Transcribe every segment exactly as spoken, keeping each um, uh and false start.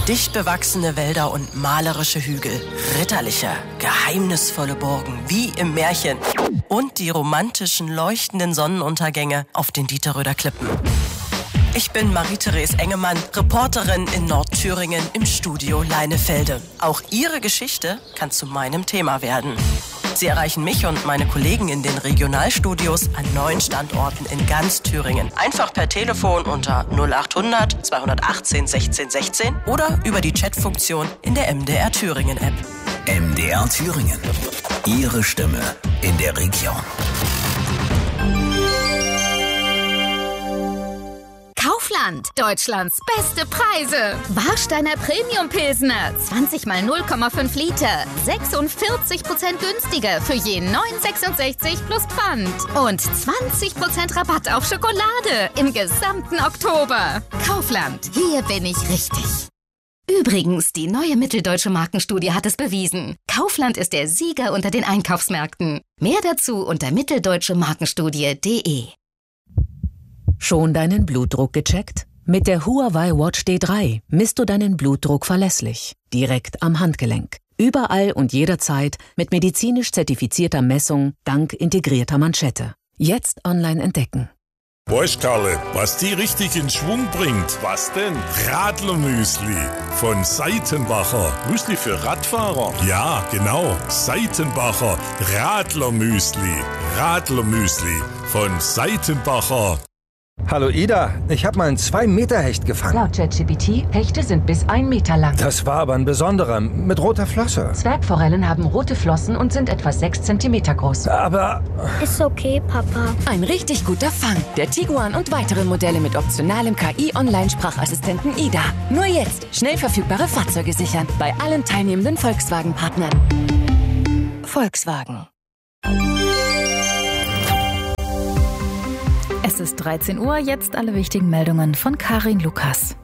Dicht bewachsene Wälder und malerische Hügel, ritterliche, geheimnisvolle Burgen, wie im Märchen. Und die romantischen, leuchtenden Sonnenuntergänge auf den Dieterröder Klippen. Ich bin Marie-Therese Engemann, Reporterin in Nordthüringen im Studio Leinefelde. Auch Ihre Geschichte kann zu meinem Thema werden. Sie erreichen mich und meine Kollegen in den Regionalstudios an neun Standorten in ganz Thüringen. Einfach per Telefon unter null acht hundert zweihundertachtzehn sechzehn sechzehn oder über die Chatfunktion in der M D R Thüringen App. M D R Thüringen. Ihre Stimme in der Region. Kaufland, Deutschlands beste Preise. Warsteiner Premium Pilsner, zwanzig mal null Komma fünf Liter, sechsundvierzig Prozent günstiger für je neun Komma sechsundsechzig plus Pfand. Und zwanzig Prozent Rabatt auf Schokolade im gesamten Oktober. Kaufland, hier bin ich richtig. Übrigens, die neue Mitteldeutsche Markenstudie hat es bewiesen. Kaufland ist der Sieger unter den Einkaufsmärkten. Mehr dazu unter mitteldeutsche markenstudie punkt de. Schon deinen Blutdruck gecheckt? Mit der Huawei Watch D drei misst du deinen Blutdruck verlässlich, direkt am Handgelenk. Überall und jederzeit mit medizinisch zertifizierter Messung dank integrierter Manschette. Jetzt online entdecken. Bosch, Karle, was die richtig in Schwung bringt. Was denn? Radlermüsli von Seitenbacher. Müsli für Radfahrer? Ja, genau. Seitenbacher Radlermüsli. Radlermüsli von Seitenbacher. Hallo Ida, ich habe mal einen zwei Meter Hecht gefangen. Laut ChatGPT, Hechte sind bis ein Meter lang. Das war aber ein besonderer, mit roter Flosse. Zwergforellen haben rote Flossen und sind etwa sechs Zentimeter groß. Aber... Ist okay, Papa. Ein richtig guter Fang. Der Tiguan und weitere Modelle mit optionalem K I-Online-Sprachassistenten Ida. Nur jetzt schnell verfügbare Fahrzeuge sichern. Bei allen teilnehmenden Volkswagen-Partnern. Volkswagen. Es ist dreizehn Uhr, jetzt alle wichtigen Meldungen von Karin Lukas.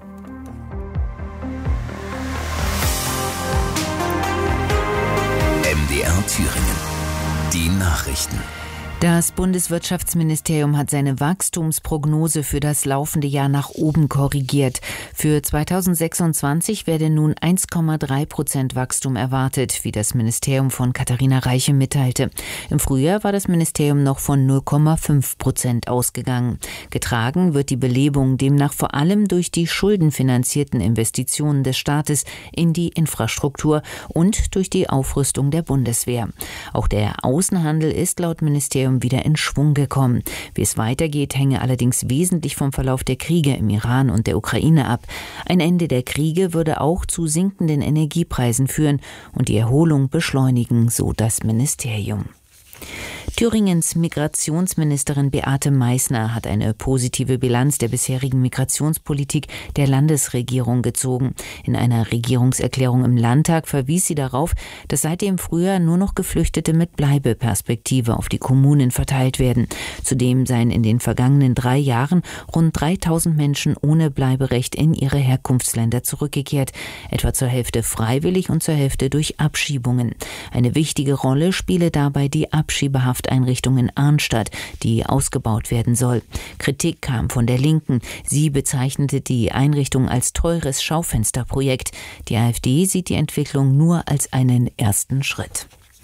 M D R Thüringen. Die Nachrichten. Das Bundeswirtschaftsministerium hat seine Wachstumsprognose für das laufende Jahr nach oben korrigiert. Für zweitausendsechsundzwanzig werde nun eins Komma drei Prozent Wachstum erwartet, wie das Ministerium von Katharina Reiche mitteilte. Im Frühjahr war das Ministerium noch von null Komma fünf Prozent ausgegangen. Getragen wird die Belebung demnach vor allem durch die schuldenfinanzierten Investitionen des Staates in die Infrastruktur und durch die Aufrüstung der Bundeswehr. Auch der Außenhandel ist laut Ministerium wieder in Schwung gekommen. Wie es weitergeht, hänge allerdings wesentlich vom Verlauf der Kriege im Iran und der Ukraine ab. Ein Ende der Kriege würde auch zu sinkenden Energiepreisen führen und die Erholung beschleunigen, so das Ministerium. Thüringens Migrationsministerin Beate Meißner hat eine positive Bilanz der bisherigen Migrationspolitik der Landesregierung gezogen. In einer Regierungserklärung im Landtag verwies sie darauf, dass seit dem Frühjahr nur noch Geflüchtete mit Bleibeperspektive auf die Kommunen verteilt werden. Zudem seien in den vergangenen drei Jahren rund dreitausend Menschen ohne Bleiberecht in ihre Herkunftsländer zurückgekehrt, etwa zur Hälfte freiwillig und zur Hälfte durch Abschiebungen. Eine wichtige Rolle spiele dabei die Abschiebehaft Einrichtung in Arnstadt, die ausgebaut werden soll. Kritik kam von der Linken. Sie bezeichnete die Einrichtung als teures Schaufensterprojekt. Die AfD sieht die Entwicklung nur als einen ersten Schritt.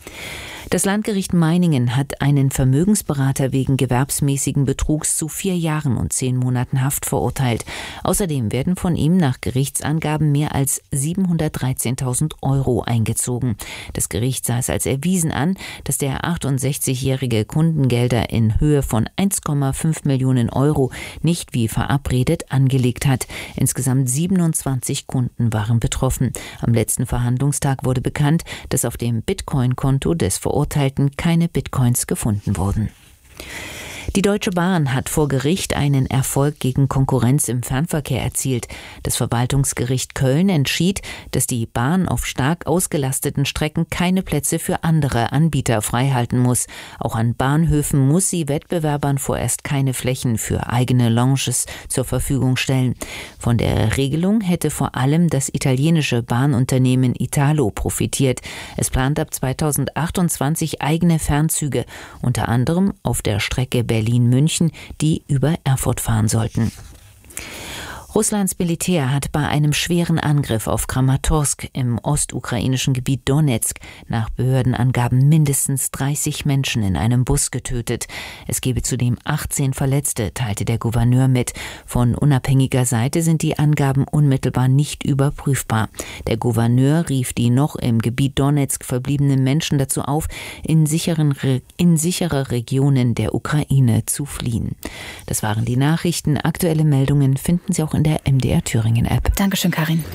Das Landgericht Meiningen hat einen Vermögensberater wegen gewerbsmäßigen Betrugs zu vier Jahren und zehn Monaten Haft verurteilt. Außerdem werden von ihm nach Gerichtsangaben mehr als siebenhundertdreizehntausend Euro eingezogen. Das Gericht sah es als erwiesen an, dass der achtundsechzigjährige Kundengelder in Höhe von eins Komma fünf Millionen Euro nicht wie verabredet angelegt hat. Insgesamt siebenundzwanzig Kunden waren betroffen. Am letzten Verhandlungstag wurde bekannt, dass auf dem Bitcoin-Konto des Verurteilten keine Bitcoins gefunden wurden. Die Deutsche Bahn hat vor Gericht einen Erfolg gegen Konkurrenz im Fernverkehr erzielt. Das Verwaltungsgericht Köln entschied, dass die Bahn auf stark ausgelasteten Strecken keine Plätze für andere Anbieter freihalten muss. Auch an Bahnhöfen muss sie Wettbewerbern vorerst keine Flächen für eigene Lounges zur Verfügung stellen. Von der Regelung hätte vor allem das italienische Bahnunternehmen Italo profitiert. Es plant ab zweitausendachtundzwanzig eigene Fernzüge, unter anderem auf der Strecke Berlin Berlin-München, die über Erfurt fahren sollten. Russlands Militär hat bei einem schweren Angriff auf Kramatorsk im ostukrainischen Gebiet Donetsk nach Behördenangaben mindestens dreißig Menschen in einem Bus getötet. Es gebe zudem achtzehn Verletzte, teilte der Gouverneur mit. Von unabhängiger Seite sind die Angaben unmittelbar nicht überprüfbar. Der Gouverneur rief die noch im Gebiet Donetsk verbliebenen Menschen dazu auf, in, sicheren, in sichere Regionen der Ukraine zu fliehen. Das waren die Nachrichten. Aktuelle Meldungen finden Sie auch in der M D R Thüringen App. Dankeschön, Karin.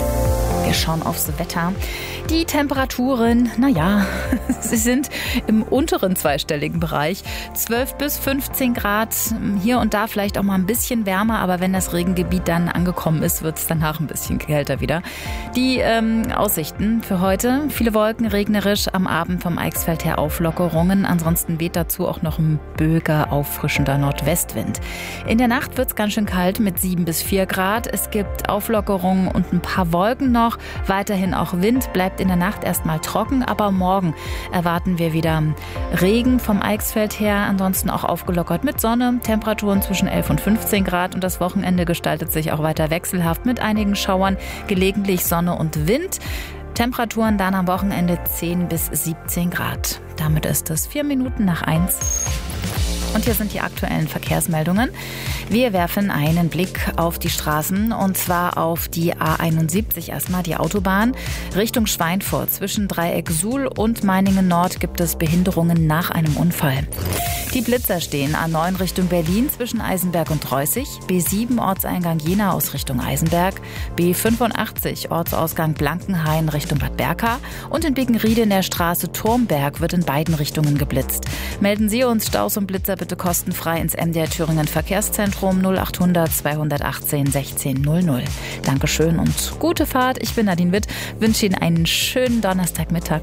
Wir schauen aufs Wetter. Die Temperaturen, naja, sie sind im unteren zweistelligen Bereich. zwölf bis fünfzehn Grad, hier und da vielleicht auch mal ein bisschen wärmer, aber wenn das Regengebiet dann angekommen ist, wird es danach ein bisschen kälter wieder. Die ähm, Aussichten für heute, viele Wolken, regnerisch, am Abend vom Eichsfeld her Auflockerungen. Ansonsten weht dazu auch noch ein böiger, auffrischender Nordwestwind. In der Nacht wird es ganz schön kalt mit sieben bis vier Grad. Es gibt Auflockerungen und ein paar Wolken noch. Weiterhin auch Wind, bleibt in der Nacht erstmal trocken, aber morgen erwarten wir wieder Regen vom Eichsfeld her, ansonsten auch aufgelockert mit Sonne, Temperaturen zwischen elf und fünfzehn Grad und das Wochenende gestaltet sich auch weiter wechselhaft mit einigen Schauern, gelegentlich Sonne und Wind. Temperaturen dann am Wochenende zehn bis siebzehn Grad. Damit ist es vier Minuten nach eins. Und hier sind die aktuellen Verkehrsmeldungen. Wir werfen einen Blick auf die Straßen und zwar auf die A einundsiebzig erstmal, die Autobahn. Richtung Schweinfurt zwischen Dreieck Suhl und Meiningen Nord gibt es Behinderungen nach einem Unfall. Die Blitzer stehen A neun Richtung Berlin zwischen Eisenberg und Reußig, B sieben Ortseingang Jena aus Richtung Eisenberg, B fünfundachtzig Ortsausgang Blankenhain Richtung Bad Berka und in Bickenriede in der Straße Turmberg wird in beiden Richtungen geblitzt. Melden Sie uns Staus und Blitzer bitte kostenfrei ins M D R Thüringen Verkehrszentrum null achthundert zweihundertachtzehn sechzehn null null. Dankeschön und gute Fahrt. Ich bin Nadine Witt, wünsche Ihnen einen schönen Donnerstagmittag.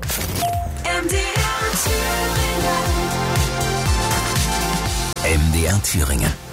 M D R Thüringen. M D R Thüringen.